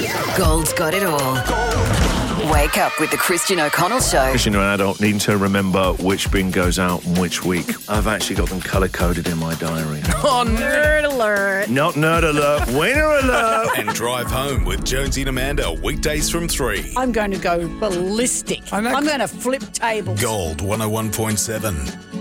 Gold's got it all. Wake up with the Christian O'Connell Show. Because you're an adult, needing to remember which bin goes out and which week. I've actually got them colour-coded in my diary. Oh, nerd alert. Not nerd alert, winner alert. And Drive Home with Jonesy and Amanda, weekdays from 3. I'm going to go ballistic. I'm going to flip tables. Gold 101.7.